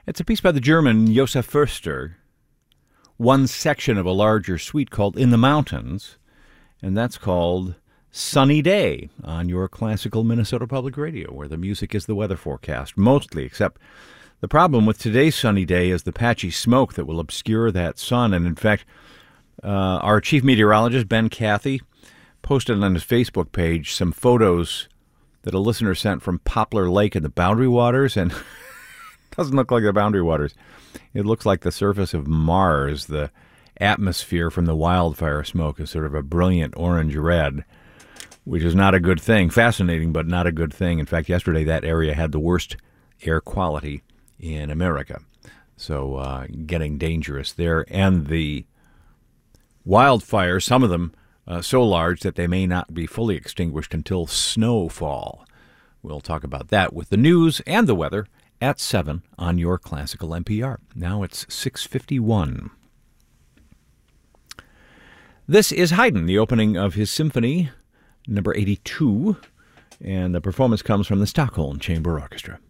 It's a piece by the German Josef Förster, one section of a larger suite called In the Mountains, and that's called Sunny Day on your classical Minnesota Public Radio, where the music is the weather forecast, mostly, except the problem with today's sunny day is the patchy smoke that will obscure that sun. And in fact, our chief meteorologist, Ben Cathy, posted on his Facebook page some photos that a listener sent from Poplar Lake in the Boundary Waters, and it doesn't look like the Boundary Waters. It looks like the surface of Mars. The atmosphere from the wildfire smoke is sort of a brilliant orange-red, which is not a good thing. Fascinating, but not a good thing. In fact, yesterday that area had the worst air quality in America. So getting dangerous there. And the wildfires, some of them so large that they may not be fully extinguished until snowfall. We'll talk about that with the news and the weather at 7 on your classical NPR. Now it's 6:51. This is Haydn, the opening of his symphony, number 82, and the performance comes from the Stockholm Chamber Orchestra.